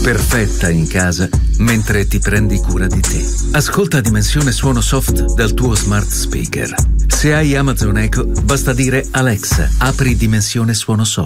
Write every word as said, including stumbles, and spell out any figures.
perfetta in casa mentre ti prendi cura di te. Ascolta Dimensione Suono Soft dal tuo smart speaker. Se hai Amazon Echo, basta dire Alexa, apri Dimensione Suono Soft.